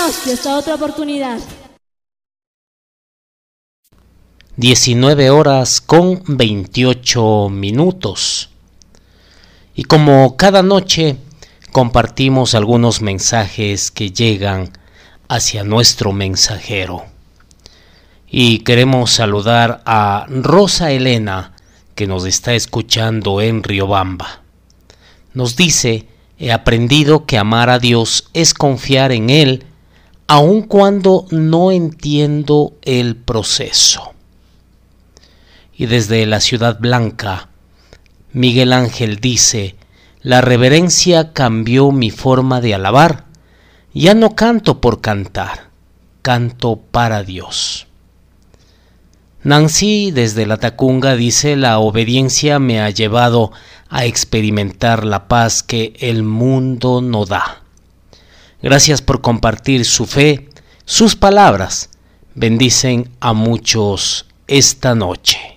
Dios y esta otra oportunidad. 19:28. Y como cada noche compartimos algunos mensajes que llegan hacia nuestro mensajero. Y queremos saludar a Rosa Elena, que nos está escuchando en Riobamba. Nos dice: he aprendido que amar a Dios es confiar en Él, aun cuando no entiendo el proceso. Y desde la Ciudad Blanca, Miguel Ángel dice: la reverencia cambió mi forma de alabar. Ya no canto por cantar, canto para Dios. Nancy desde la Tacunga dice: la obediencia me ha llevado a experimentar la paz que el mundo no da. Gracias por compartir su fe, sus palabras bendicen a muchos esta noche.